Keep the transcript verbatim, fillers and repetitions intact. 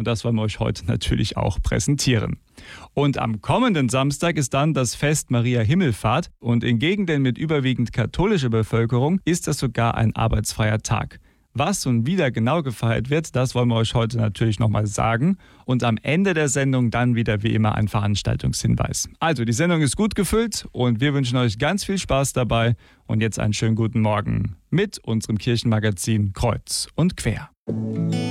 und das wollen wir euch heute natürlich auch präsentieren. Und am kommenden Samstag ist dann das Fest Maria Himmelfahrt und in Gegenden mit überwiegend katholischer Bevölkerung ist das sogar ein arbeitsfreier Tag. Was und wie da genau gefeiert wird, das wollen wir euch heute natürlich nochmal sagen. Und am Ende der Sendung dann wieder wie immer ein Veranstaltungshinweis. Also, die Sendung ist gut gefüllt und wir wünschen euch ganz viel Spaß dabei. Und jetzt einen schönen guten Morgen mit unserem Kirchenmagazin Kreuz und Quer.